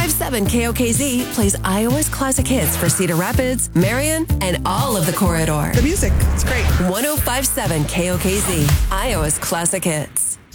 1057 KOKZ plays Iowa's classic hits for Cedar Rapids, Marion, and all of the corridor. The music, it's great. 1057 KOKZ, Iowa's classic hits.